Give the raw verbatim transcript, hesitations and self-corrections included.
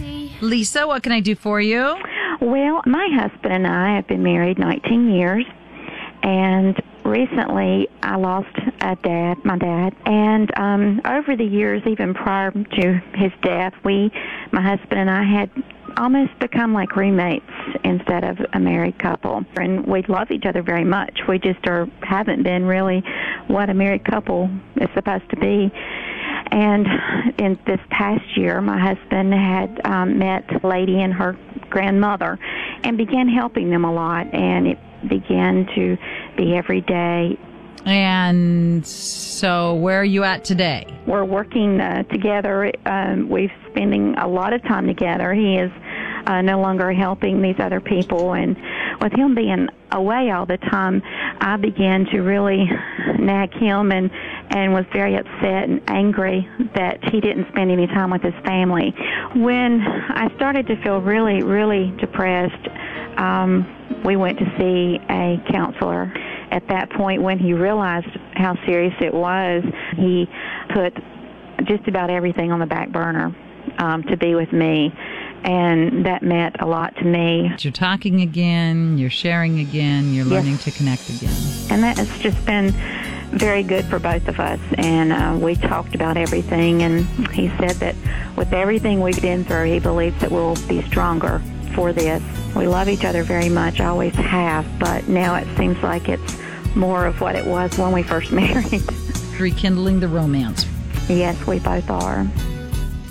Lisa, what can I do for you? Well, my husband and I have been married nineteen years, and recently I lost a dad, my dad, and um, over the years, even prior to his death, we, my husband and I had almost become like roommates instead of a married couple, and we love each other very much. We just are, haven't been really what a married couple is supposed to be. And in this past year, my husband had um, met a lady and her grandmother and began helping them a lot, and it began to be every day. And so where are you at today? We're working uh, together. Um, we're spending a lot of time together. He is uh, no longer helping these other people, and with him being away all the time, I began to really nag him and and was very upset and angry that he didn't spend any time with his family. When I started to feel really, really depressed, um, we went to see a counselor. At that point, when he realized how serious it was, he put just about everything on the back burner um, to be with me, and that meant a lot to me. You're talking again, you're sharing again, you're learning yes. to connect again. And that has just been very good for both of us, and uh, we talked about everything, and he said that with everything we've been through, he believes that we'll be stronger for this. We love each other very much, always have, but now it seems like it's more of what it was when we first married. Rekindling the romance. Yes, we both are.